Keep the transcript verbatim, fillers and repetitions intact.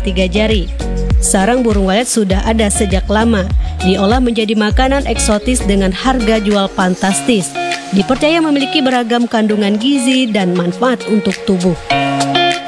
tiga jari. Sarang burung walet sudah ada sejak lama, diolah menjadi makanan eksotis dengan harga jual fantastis. Dipercaya memiliki beragam kandungan gizi dan manfaat untuk tubuh.